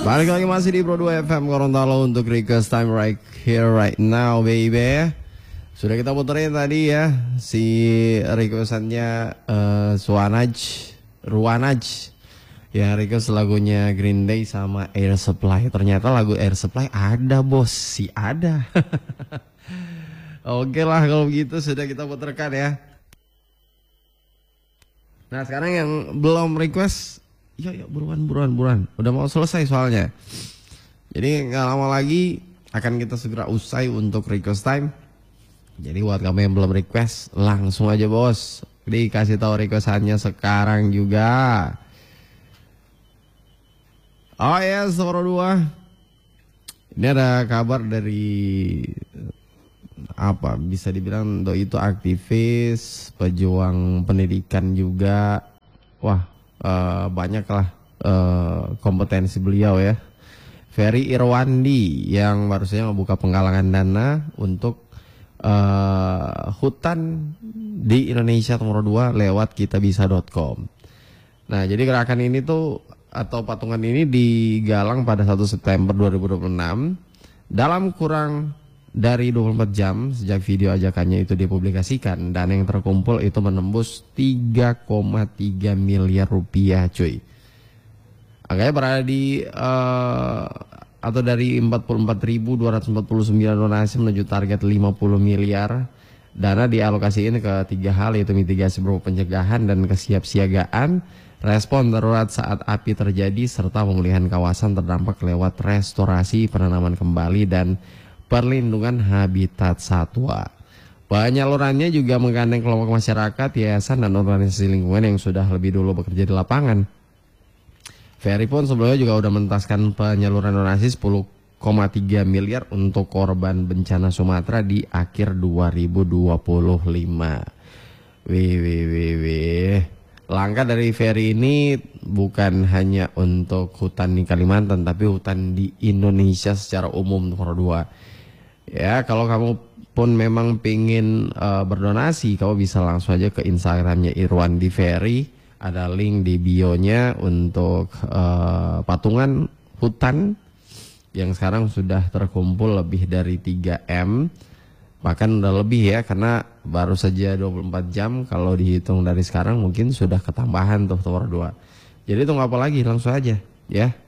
Balik lagi masih di Pro 2 FM Gorontalo untuk request time right here right now baby. Sudah kita puterin tadi ya si requestannya Ruanaj ya, request lagunya Green Day sama Air Supply. Ternyata lagu Air Supply ada bos, si ada. Oke lah kalau begitu sudah kita puterkan ya. Nah sekarang yang belum request, yuk buruan. Udah mau selesai soalnya. Jadi nggak lama lagi akan kita segera usai untuk request time. Jadi buat kamu yang belum request, langsung aja bos, dikasih tahu requestannya sekarang juga. Oh ya, nomor 2. Ini ada kabar dari apa bisa dibilang Doi itu aktivis, pejuang pendidikan juga. Wah, banyak lah kompetensi beliau ya. Ferry Irwandi yang barusan membuka penggalangan dana untuk hutan di Indonesia nomor 2 lewat kitabisa.com. Nah, jadi gerakan ini tuh atau patungan ini digalang pada 1 September 2026 dalam kurang dari 24 jam sejak video ajakannya itu dipublikasikan. Dana yang terkumpul itu menembus 3,3 miliar rupiah cuy. Angkanya berada di atau dari 44.249 donasi menuju target 50 miliar. Dana dialokasikan ke 3 hal, yaitu mitigasi berupa pencegahan dan kesiapsiagaan, respon darurat saat api terjadi, serta pemulihan kawasan terdampak lewat restorasi, penanaman kembali, dan perlindungan habitat satwa. Penyalurannya juga menggandeng kelompok masyarakat, yayasan, dan organisasi lingkungan yang sudah lebih dulu bekerja di lapangan. Ferry pun sebelumnya juga udah menuntaskan penyaluran donasi 10,3 miliar untuk korban bencana Sumatera di akhir 2025. Wih. Langkah dari Ferry ini bukan hanya untuk hutan di Kalimantan, tapi hutan di Indonesia secara umum nomor 2. Ya, kalau kamu pun memang pingin berdonasi, kamu bisa langsung aja ke Instagramnya Irwandi Ferry. Ada link di bio-nya untuk patungan hutan yang sekarang sudah terkumpul lebih dari 3M. Bahkan udah lebih ya, karena baru saja 24 jam. Kalau dihitung dari sekarang mungkin sudah ketambahan tuh nomor 2. Jadi tunggu apa lagi, langsung aja ya.